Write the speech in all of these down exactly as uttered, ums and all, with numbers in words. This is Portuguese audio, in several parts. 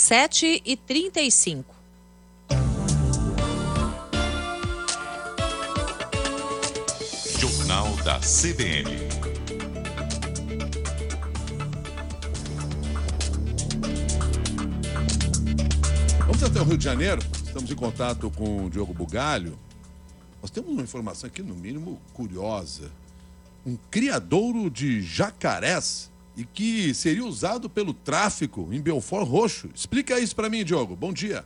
sete e trinta e cinco. Jornal da C B N. Vamos até o Rio de Janeiro. Estamos em contato com o Diogo Bugalho. Nós temos uma informação aqui, no mínimo, curiosa. Um criadouro de jacarés e que seria usado pelo tráfico em Belford Roxo. Explica isso para mim, Diogo. Bom dia.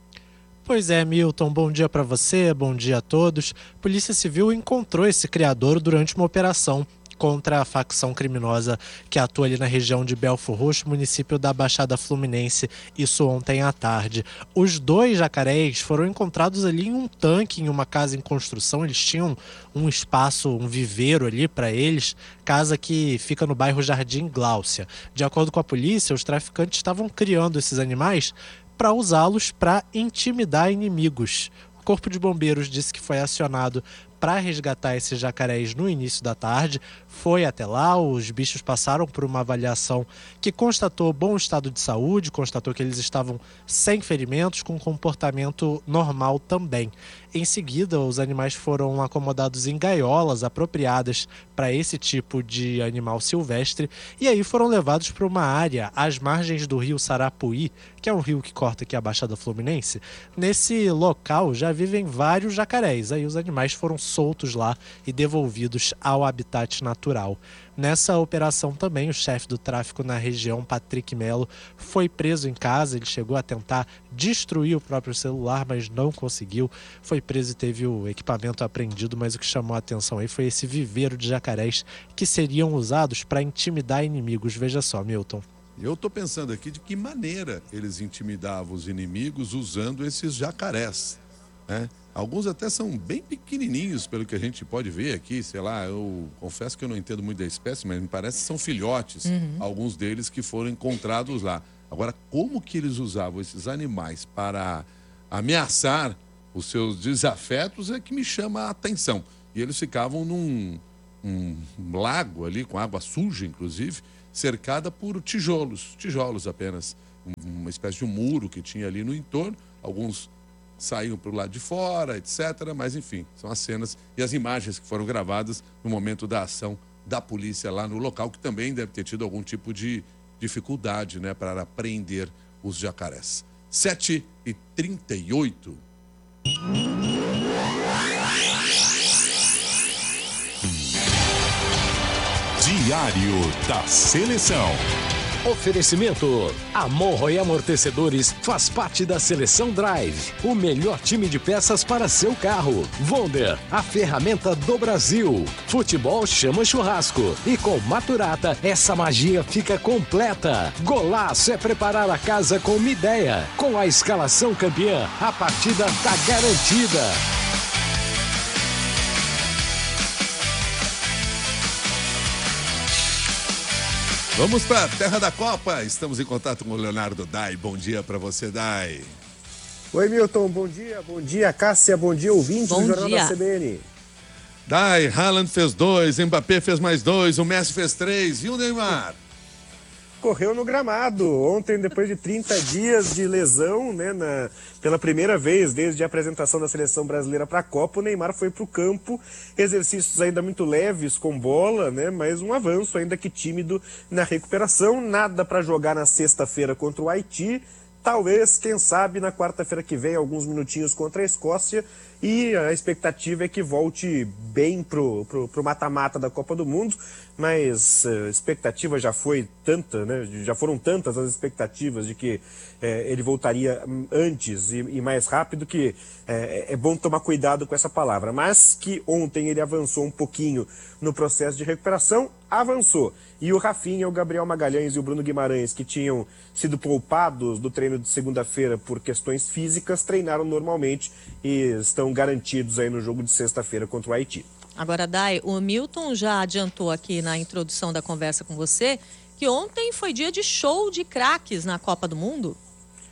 Pois é, Milton, bom dia para você, bom dia a todos. Polícia Civil encontrou esse criadouro durante uma operação contra a facção criminosa que atua ali na região de Belford Roxo, município da Baixada Fluminense, isso ontem à tarde. Os dois jacarés foram encontrados ali em um tanque, em uma casa em construção. Eles tinham um espaço, um viveiro ali para eles, casa que fica no bairro Jardim Gláucia. De acordo com a polícia, os traficantes estavam criando esses animais para usá-los para intimidar inimigos. O Corpo de Bombeiros disse que foi acionado para resgatar esses jacarés no início da tarde. Foi até lá, os bichos passaram por uma avaliação que constatou bom estado de saúde, constatou que eles estavam sem ferimentos, com comportamento normal também. Em seguida, os animais foram acomodados em gaiolas apropriadas para esse tipo de animal silvestre e aí foram levados para uma área às margens do rio Sarapuí, que é um rio que corta aqui a Baixada Fluminense. Nesse local já vivem vários jacarés, aí os animais foram soltos lá e devolvidos ao habitat natural. Nessa operação também, o chefe do tráfico na região, Patrick Melo, foi preso em casa. Ele chegou a tentar destruir o próprio celular, mas não conseguiu. Foi preso e teve o equipamento apreendido, mas o que chamou a atenção aí foi esse viveiro de jacarés que seriam usados para intimidar inimigos. Veja só, Milton. Eu estou pensando aqui de que maneira eles intimidavam os inimigos usando esses jacarés, né? Alguns até são bem pequenininhos, pelo que a gente pode ver aqui, sei lá, eu confesso que eu não entendo muito da espécie, mas me parece que são filhotes, uhum. Alguns deles que foram encontrados lá. Agora, como que eles usavam esses animais para ameaçar os seus desafetos é que me chama a atenção. E eles ficavam num um lago ali, com água suja, inclusive, cercada por tijolos, tijolos apenas, uma espécie de um muro que tinha ali no entorno, alguns saíam para o lado de fora, etcétera. Mas, enfim, são as cenas e as imagens que foram gravadas no momento da ação da polícia lá no local, que também deve ter tido algum tipo de dificuldade, né, para apreender os jacarés. sete e trinta e oito. Diário da Seleção. Oferecimento: Amorro e Amortecedores faz parte da Seleção Drive, o melhor time de peças para seu carro. Wonder, a ferramenta do Brasil. Futebol chama churrasco e com Maturata essa magia fica completa. Golaço é preparar a casa com uma ideia. Com a escalação campeã, a partida tá garantida. Vamos para a terra da Copa. Estamos em contato com o Leonardo Dai. Bom dia para você, Dai. Oi, Milton. Bom dia. Bom dia, Cássia. Bom dia, ouvinte do Jornal da C B N. Dai, Haaland fez dois, Mbappé fez mais dois, o Messi fez três. E o Neymar? Correu no gramado. Ontem, depois de trinta dias de lesão, né, na, pela primeira vez desde a apresentação da seleção brasileira para a Copa, o Neymar foi para o campo. Exercícios ainda muito leves com bola, né, mas um avanço ainda que tímido na recuperação. Nada para jogar na sexta-feira contra o Haiti. Talvez, quem sabe, na quarta-feira que vem, alguns minutinhos contra a Escócia. E a expectativa é que volte bem pro, pro, pro mata-mata da Copa do Mundo, mas a expectativa já foi tanta, né? Já foram tantas as expectativas de que é, ele voltaria antes e, e mais rápido, que é, é bom tomar cuidado com essa palavra. Mas que ontem ele avançou um pouquinho no processo de recuperação, avançou. E o Rafinha, o Gabriel Magalhães e o Bruno Guimarães, que tinham sido poupados do treino de segunda-feira por questões físicas, treinaram normalmente e estão garantidos aí no jogo de sexta-feira contra o Haiti. Agora, Dai, o Milton já adiantou aqui na introdução da conversa com você que ontem foi dia de show de craques na Copa do Mundo.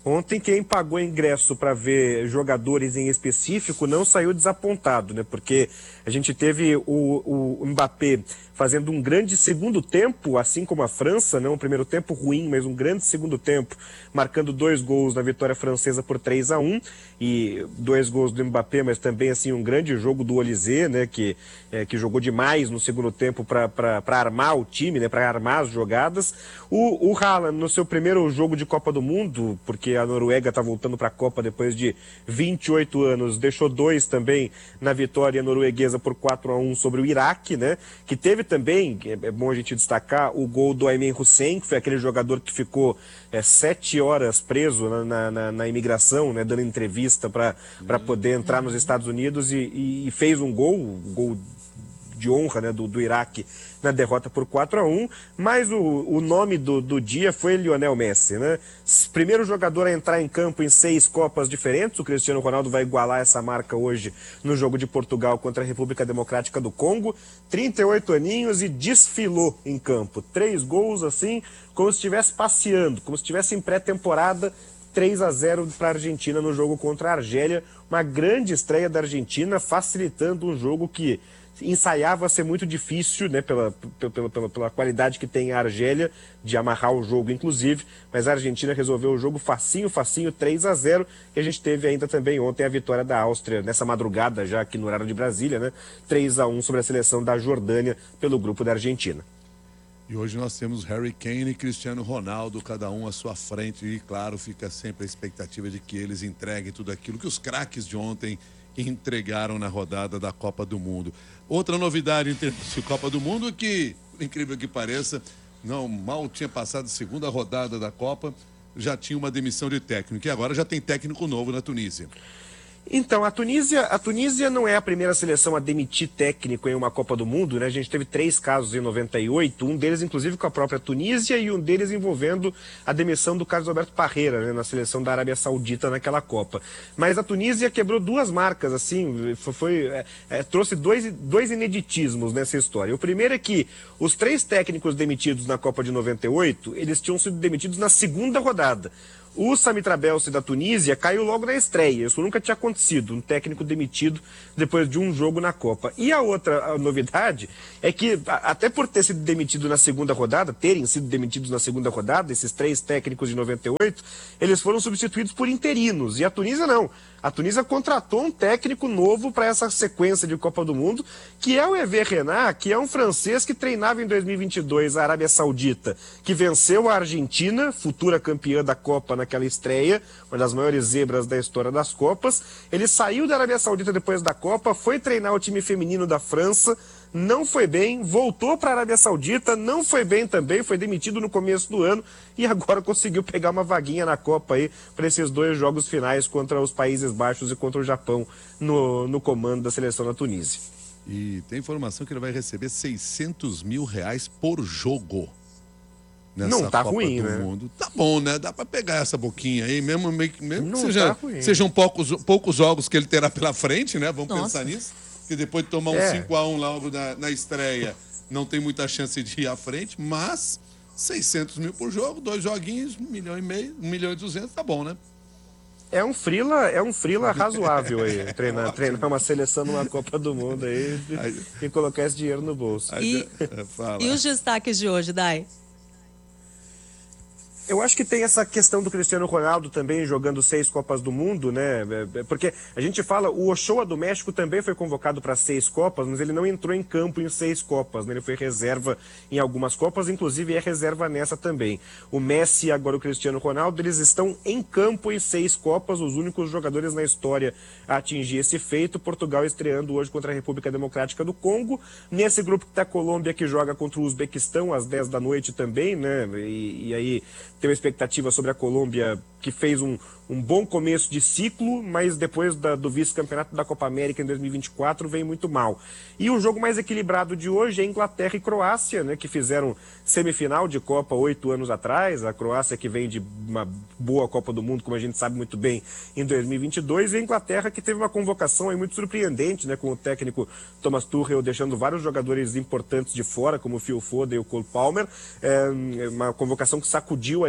Ontem quem pagou ingresso para ver jogadores em específico não saiu desapontado, né? Porque a gente teve o, o Mbappé fazendo um grande segundo tempo, assim como a França, né? Um primeiro tempo ruim, mas um grande segundo tempo, marcando dois gols na vitória francesa por três a um, e dois gols do Mbappé, mas também assim um grande jogo do Olysée, né? Que, é, que jogou demais no segundo tempo para armar o time, né? Para armar as jogadas. O, o Haaland, no seu primeiro jogo de Copa do Mundo, porque a Noruega está voltando para a Copa depois de vinte e oito anos, deixou dois também na vitória norueguesa por quatro a um sobre o Iraque, né? Que teve também, é bom a gente destacar, o gol do Aymen Hussein, que foi aquele jogador que ficou é, sete horas preso na, na, na imigração, né? Dando entrevista para poder entrar nos Estados Unidos e, e fez um gol, um gol de honra, né, do, do Iraque na derrota por quatro a um, mas o, o nome do, do dia foi Lionel Messi, né? Primeiro jogador a entrar em campo em seis Copas diferentes. O Cristiano Ronaldo vai igualar essa marca hoje no jogo de Portugal contra a República Democrática do Congo. trinta e oito aninhos e desfilou em campo. Três gols assim, como se estivesse passeando, como se estivesse em pré-temporada. três a zero para a Argentina no jogo contra a Argélia. Uma grande estreia da Argentina, facilitando um jogo que ensaiava ser muito difícil, né, pela, pela, pela, pela qualidade que tem a Argélia de amarrar o jogo, inclusive, mas a Argentina resolveu o jogo facinho, facinho, três a zero, e a gente teve ainda também ontem a vitória da Áustria, nessa madrugada já aqui no horário de Brasília, né, três a um sobre a seleção da Jordânia pelo grupo da Argentina. E hoje nós temos Harry Kane e Cristiano Ronaldo, cada um à sua frente, e claro, fica sempre a expectativa de que eles entreguem tudo aquilo que os craques de ontem entregaram na rodada da Copa do Mundo. Outra novidade em termos de Copa do Mundo é que, incrível que pareça, não mal tinha passado a segunda rodada da Copa, já tinha uma demissão de técnico, e agora já tem técnico novo na Tunísia. Então, a Tunísia, a Tunísia não é a primeira seleção a demitir técnico em uma Copa do Mundo, né? A gente teve três casos em noventa e oito, um deles inclusive com a própria Tunísia e um deles envolvendo a demissão do Carlos Alberto Parreira, né? Na seleção da Arábia Saudita naquela Copa. Mas a Tunísia quebrou duas marcas, assim, foi, foi é, é, trouxe dois, dois ineditismos nessa história. O primeiro é que os três técnicos demitidos na Copa de noventa e oito, eles tinham sido demitidos na segunda rodada. O Sami Trabelsi da Tunísia caiu logo na estreia. Isso nunca tinha acontecido, um técnico demitido depois de um jogo na Copa. E a outra a novidade é que, até por ter sido demitido na segunda rodada, terem sido demitidos na segunda rodada, esses três técnicos de noventa e oito, eles foram substituídos por interinos. E a Tunísia não. A Tunísia contratou um técnico novo para essa sequência de Copa do Mundo, que é o Hervé Renard, que é um francês que treinava em dois mil e vinte e dois a Arábia Saudita, que venceu a Argentina, futura campeã da Copa naquela estreia, uma das maiores zebras da história das Copas. Ele saiu da Arábia Saudita depois da Copa, foi treinar o time feminino da França, não foi bem, voltou para a Arábia Saudita, não foi bem também, foi demitido no começo do ano e agora conseguiu pegar uma vaguinha na Copa aí para esses dois jogos finais contra os Países Baixos e contra o Japão no, no comando da seleção da Tunísia. E tem informação que ele vai receber seiscentos mil reais por jogo. Nessa não tá Copa ruim, do né? Mundo. Tá bom, né? Dá para pegar essa boquinha aí, mesmo, mesmo não que seja, tá sejam poucos, poucos jogos que ele terá pela frente, né? Vamos Nossa. pensar nisso. Que depois de tomar um É. cinco a um logo na, na estreia, não tem muita chance de ir à frente, mas seiscentos mil por jogo, dois joguinhos, um milhão e meio, um milhão e duzentos, tá bom, né? É um frila, é um frila razoável aí, treinar, treinar uma seleção numa Copa do Mundo aí e colocar esse dinheiro no bolso. E, Fala. e os destaques de hoje, Dai? Eu acho que tem essa questão do Cristiano Ronaldo também jogando seis Copas do Mundo, né? Porque a gente fala, o Ochoa do México também foi convocado para seis Copas, mas ele não entrou em campo em seis Copas, né? Ele foi reserva em algumas Copas, inclusive é reserva nessa também. O Messi e agora o Cristiano Ronaldo, eles estão em campo em seis Copas, os únicos jogadores na história a atingir esse feito. Portugal estreando hoje contra a República Democrática do Congo. Nesse grupo que está a Colômbia, que joga contra o Uzbequistão às dez da noite também, né? E, e aí tem uma expectativa sobre a Colômbia, que fez um, um bom começo de ciclo, mas depois da, do vice-campeonato da Copa América em dois mil e vinte e quatro veio muito mal. E o jogo mais equilibrado de hoje é Inglaterra e Croácia, né, que fizeram semifinal de Copa oito anos atrás. A Croácia, que vem de uma boa Copa do Mundo, como a gente sabe muito bem, em dois mil e vinte e dois, e a Inglaterra, que teve uma convocação aí muito surpreendente, né, com o técnico Thomas Tuchel deixando vários jogadores importantes de fora, como o Phil Foden e o Cole Palmer. É uma convocação que sacudiu aí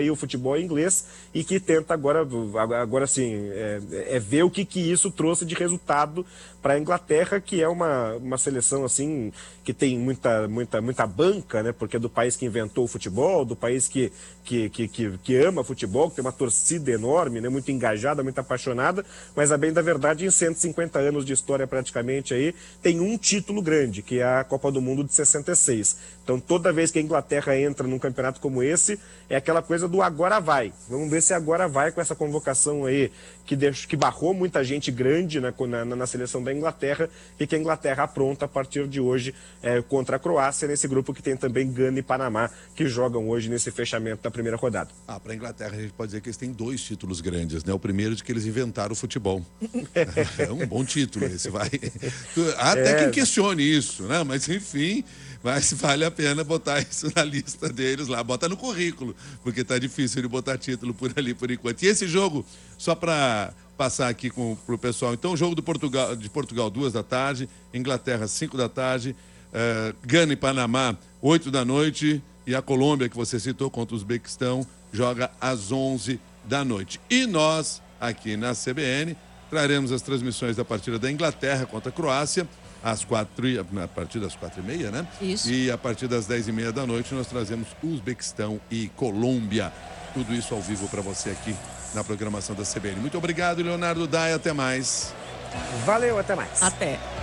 aí o futebol inglês e que tenta agora, agora assim, é, é ver o que, que isso trouxe de resultado para a Inglaterra, que é uma, uma seleção assim que tem muita, muita, muita banca, né? Porque é do país que inventou o futebol, do país que, que, que, que, que ama futebol, que tem uma torcida enorme, né? Muito engajada, muito apaixonada, mas a bem da verdade, em cento e cinquenta anos de história praticamente aí, tem um título grande, que é a Copa do Mundo de sessenta e seis. Então toda vez que a Inglaterra entra num campeonato como esse, é aquela coisa do agora vai. Vamos ver se agora vai com essa convocação aí, que, deixou, que barrou muita gente grande na, na, na seleção da Inglaterra, e que a Inglaterra apronta a partir de hoje é, contra a Croácia, nesse grupo que tem também Gana e Panamá, que jogam hoje nesse fechamento da primeira rodada. Ah, para a Inglaterra a gente pode dizer que eles têm dois títulos grandes, né? O primeiro de que eles inventaram o futebol. É um bom título esse, vai. Até É. quem questione isso, né? Mas enfim, mas vale a pena botar isso na lista deles lá, bota no currículo, porque tá difícil de botar título por ali por enquanto. E esse jogo, só para passar aqui com, pro pessoal, então o jogo do Portugal, de Portugal, duas da tarde, Inglaterra, cinco da tarde, uh, Gana e Panamá, oito da noite, e a Colômbia, que você citou, contra o Uzbequistão, joga às onze da noite. E nós, aqui na C B N, traremos as transmissões da partida da Inglaterra contra a Croácia, às quatro, a partir das quatro e meia, né? Isso. E a partir das dez e meia da noite nós trazemos Uzbequistão e Colômbia. Tudo isso ao vivo para você aqui na programação da C B N. Muito obrigado, Leonardo Dai, até mais. Valeu, até mais. Até.